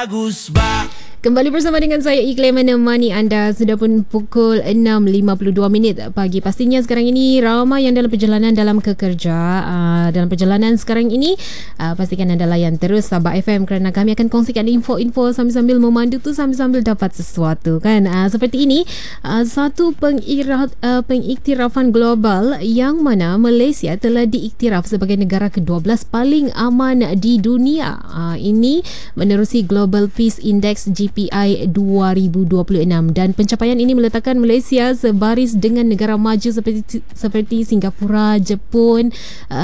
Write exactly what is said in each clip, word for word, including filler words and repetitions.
bagus bah. Kembali bersama dengan saya Iqlim menemani anda. Sudah pun pukul enam lima puluh dua minit pagi. Pastinya sekarang ini ramai yang dalam perjalanan dalam kekerja. Uh, dalam perjalanan sekarang ini uh, pastikan anda layan terus Sabah F M kerana kami akan kongsikan info-info sambil-sambil memandu tu sambil-sambil dapat sesuatu kan. Uh, seperti ini uh, satu pengiktiraf, uh, pengiktirafan global yang mana Malaysia telah diiktiraf sebagai negara kedua belas paling aman di dunia. Uh, ini menerusi Global Peace Index G P I dua ribu dua puluh enam dan pencapaian ini meletakkan Malaysia sebaris dengan negara maju seperti seperti Singapura, Jepun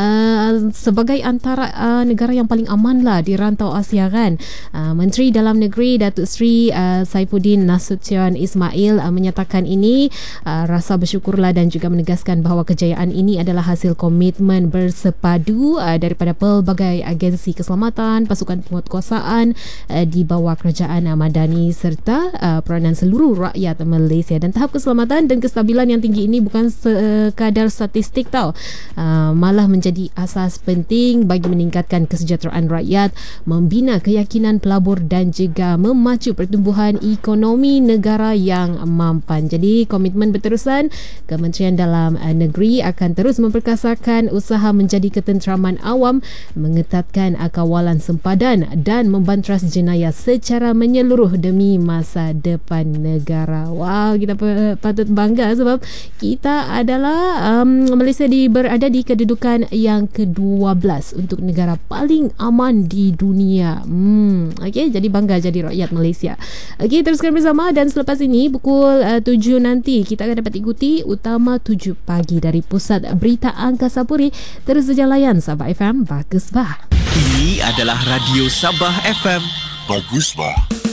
uh, sebagai antara uh, negara yang paling aman lah di rantau Asia kan. Uh, Menteri Dalam Negeri Datuk Seri uh, Saifuddin Nasution Ismail uh, menyatakan ini uh, rasa bersyukurlah dan juga menegaskan bahawa kejayaan ini adalah hasil komitmen bersepadu uh, daripada pelbagai agensi keselamatan, pasukan penguatkuasaan uh, di bawah kerajaan uh, Madani serta uh, peranan seluruh rakyat Malaysia. Dan tahap keselamatan dan kestabilan yang tinggi ini bukan sekadar statistik tau, uh, malah menjadi asas penting bagi meningkatkan kesejahteraan rakyat, membina keyakinan pelabur dan juga memacu pertumbuhan ekonomi negara yang mampan. Jadi komitmen berterusan Kementerian Dalam Negeri akan terus memperkasakan usaha menjadi ketenteraman awam, mengetatkan kawalan sempadan dan membantras jenayah secara menyeluruh demi masa depan negara. Wow, kita patut bangga sebab kita adalah um, Malaysia di, berada di kedudukan yang kedua belas untuk negara paling aman di dunia. Hmm, okay, jadi bangga jadi rakyat Malaysia. Okay, teruskan bersama dan selepas ini pukul uh, tujuh nanti kita akan dapat ikuti Utama tujuh pagi dari Pusat Berita Angkasa Puri. Terus saja layan Sabah F M. Bagus bah. Ini adalah Radio Sabah F M. Bagus bah.